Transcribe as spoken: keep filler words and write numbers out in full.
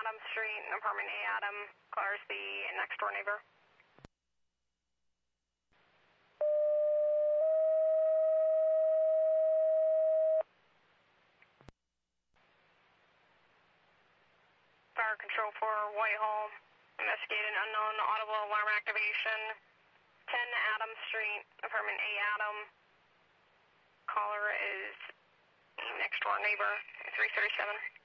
Adams Street, apartment A Adam, caller is the next door neighbor. Fire control for Whitehall, investigating unknown audible alarm activation, ten Adams Street, apartment A Adam, caller is next door neighbor, three thirty-seven.